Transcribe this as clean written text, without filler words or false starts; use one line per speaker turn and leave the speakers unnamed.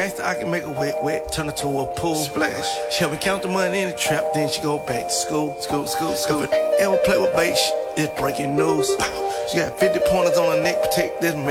gangster, I can make her wet, wet, turn her to a pool. Splash. She help me count the money in the trap, then she go back to school. School. Ever play with bait, it's breaking news. She got 50 pointers on her neck, protect this man.